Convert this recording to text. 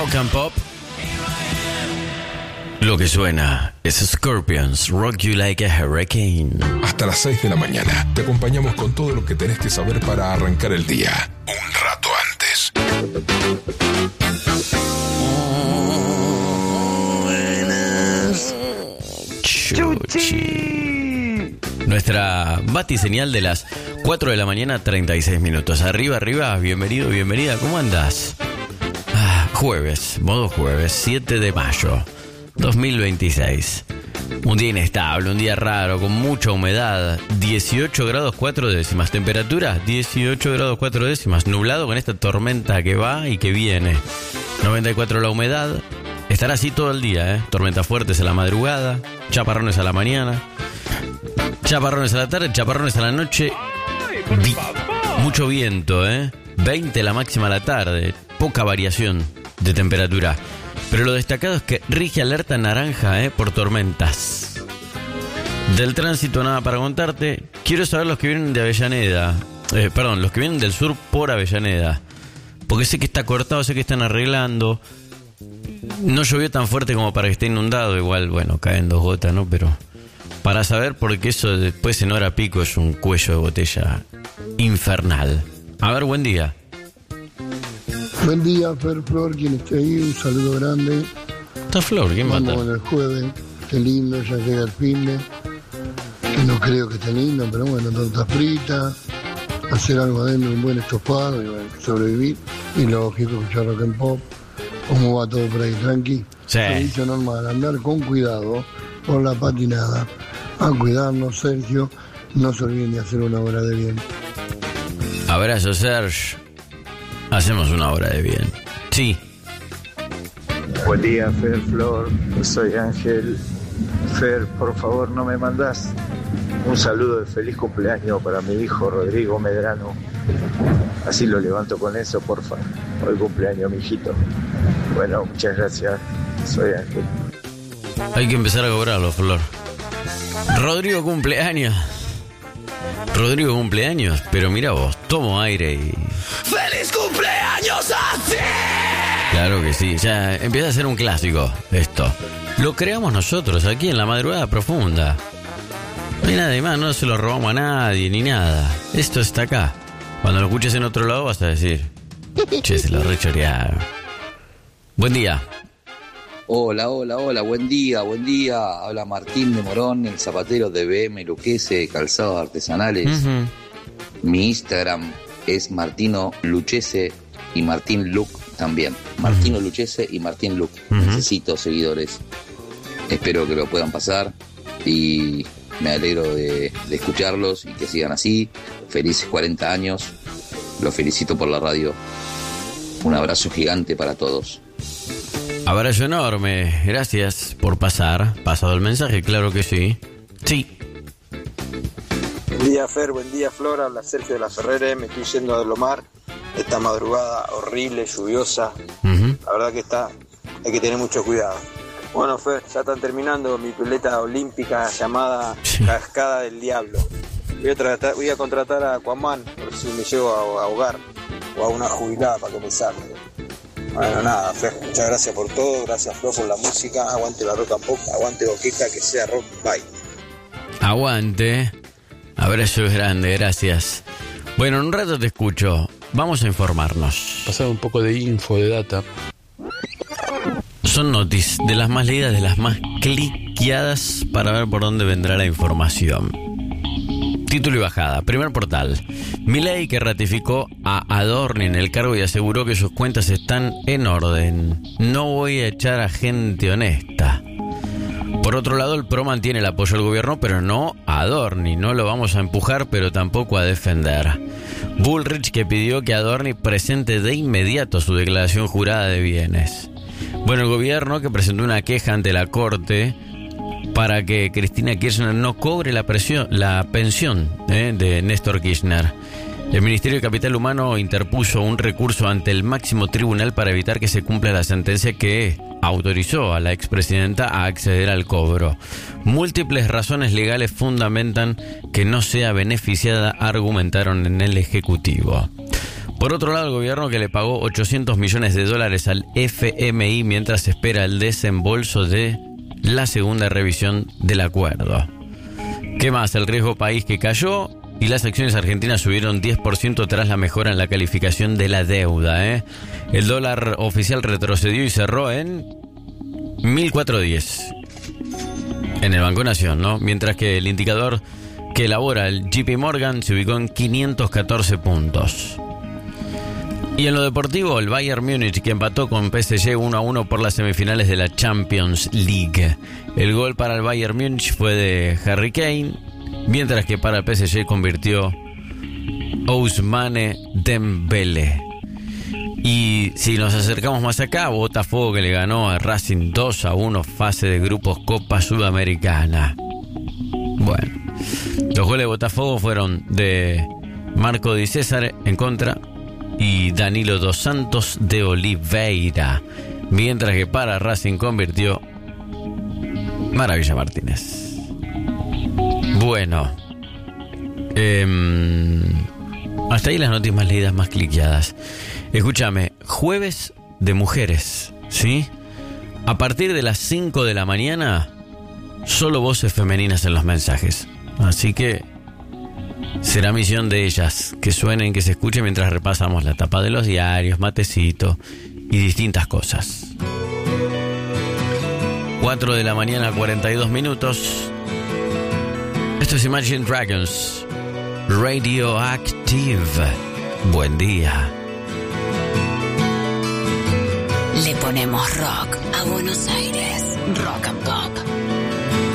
Rock and Pop. Lo que suena es Scorpions, Rock You Like a Hurricane. Hasta las 6 de la mañana te acompañamos con todo lo que tenés que saber para arrancar el día. Un rato antes. Buenas. Chuchi. Nuestra batiseñal de las 4 de la mañana, 36 minutos. Arriba, bienvenido, bienvenida. ¿Cómo andás? Jueves, modo jueves, 7 de mayo 2026. Un día inestable, un día raro, con mucha humedad. 18 grados 4 décimas. Temperatura, 18 grados 4 décimas. Nublado con esta tormenta que va y que viene. 94 la humedad. Estará así todo el día, ¿eh? Tormentas fuertes a la madrugada, chaparrones a la mañana, chaparrones a la tarde, chaparrones a la noche. Mucho viento, ¿eh? 20 la máxima a la tarde. Poca variación de temperatura. Pero lo destacado es que rige alerta naranja, por tormentas. Del tránsito nada para contarte. Quiero saber los que vienen de Avellaneda. Los que vienen del sur por Avellaneda. Porque sé que está cortado, sé que están arreglando. No llovió tan fuerte como para que esté inundado. Igual, bueno, caen 2 gotas, ¿no? Pero para saber, porque eso después en hora pico es un cuello de botella infernal. A ver, buen día. Buen día, Fer, Flor, quien esté ahí, un saludo grande. ¿Está Flor? ¿Quién mata? Vamos en el jueves, qué lindo, ya llega el finde, que no creo que esté lindo, pero bueno, torta frita, hacer algo adentro, un buen estofado, y bueno, sobrevivir, y lógico, escuchar rock and pop. ¿Cómo va todo por ahí? Tranqui. Sí. Servicio normal, andar con cuidado por la patinada, a cuidarnos, Sergio, no se olviden de hacer una hora de bien. Abrazo, Sergio. Hacemos una hora de bien. Sí. Buen día, Fer, Flor. Soy Ángel. Fer, por favor, no me mandás un saludo de feliz cumpleaños para mi hijo Rodrigo Medrano. Así lo levanto con eso, porfa. Hoy cumpleaños, mi hijito. Bueno, muchas gracias. Soy Ángel. Hay que empezar a cobrarlo, Flor. Rodrigo cumpleaños, pero mira vos, tomo aire y... ¡Feliz cumpleaños a ti! Claro que sí, ya empieza a ser un clásico esto. Lo creamos nosotros aquí en la madrugada profunda. No hay nada más, no se lo robamos a nadie ni nada. Esto está acá. Cuando lo escuches en otro lado vas a decir: che, se lo rechorearon. Buen día. Hola, buen día. Habla Martín de Morón, el zapatero de BM Luquese, calzados artesanales. Uh-huh. Mi Instagram es Martino Luchese y Martín Luc también. Martino Luchese y Martín Luc. Uh-huh. Necesito seguidores. Espero que lo puedan pasar y me alegro de escucharlos y que sigan así. Felices 40 años. Los felicito por la radio. Un abrazo gigante para todos. Abrazo enorme, gracias por pasar. Pasado el mensaje, claro que sí. Sí. Buen día, Fer, buen día, Flor. Habla Sergio de la Ferrere, me estoy yendo a Lomar. Esta madrugada horrible, lluviosa. Uh-huh. La verdad que hay que tener mucho cuidado. Bueno, Fer, ya están terminando mi pileta olímpica llamada Cascada del Diablo. Voy a contratar a Aquaman por si me llego a ahogar o a una jubilada para que me salve. Bueno, nada, Fer, muchas gracias por todo, gracias, Flor, por la música, aguante la rock and pop, aguante Boquita, que sea rock, bye. Aguante, abrazo grande, gracias. Bueno, en un rato te escucho, vamos a informarnos. Pasar un poco de info, de data. Son noticias de las más leídas, de las más cliqueadas para ver por dónde vendrá la información. Título y bajada. Primer portal. Milei, que ratificó a Adorni en el cargo y aseguró que sus cuentas están en orden. No voy a echar a gente honesta. Por otro lado, el PRO mantiene el apoyo al gobierno, pero no a Adorni. No lo vamos a empujar, pero tampoco a defender. Bullrich, que pidió que Adorni presente de inmediato su declaración jurada de bienes. Bueno, el gobierno, que presentó una queja ante la Corte para que Cristina Kirchner no cobre la pensión de Néstor Kirchner. El Ministerio de Capital Humano interpuso un recurso ante el máximo tribunal para evitar que se cumpla la sentencia que autorizó a la expresidenta a acceder al cobro. Múltiples razones legales fundamentan que no sea beneficiada, argumentaron en el Ejecutivo. Por otro lado, el gobierno que le pagó $800 millones al FMI mientras espera el desembolso de la segunda revisión del acuerdo. ¿Qué más? El riesgo país que cayó y las acciones argentinas subieron 10% tras la mejora en la calificación de la deuda. El dólar oficial retrocedió y cerró en 1.410 en el Banco Nación, ¿no? Mientras que el indicador que elabora el JP Morgan se ubicó en 514 puntos. Y en lo deportivo, el Bayern Múnich que empató con PSG 1-1 por las semifinales de la Champions League. El gol para el Bayern Múnich fue de Harry Kane, mientras que para el PSG convirtió Ousmane Dembélé. Y si nos acercamos más acá, Botafogo que le ganó a Racing 2-1 fase de grupos Copa Sudamericana. Bueno, los goles de Botafogo fueron de Marco Di César en contra y Danilo dos Santos de Oliveira, mientras que para Racing convirtió Maravilla Martínez. Bueno, hasta ahí las noticias más leídas, más cliqueadas. Escúchame, jueves de mujeres, ¿sí? A partir de las 5 de la mañana, solo voces femeninas en los mensajes. Así que será misión de ellas que suenen, que se escuchen mientras repasamos la tapa de los diarios, matecito y distintas cosas. 4 de la mañana, 42 minutos. Esto es Imagine Dragons, Radioactive. Buen día. Le ponemos rock a Buenos Aires. Rock and Pop.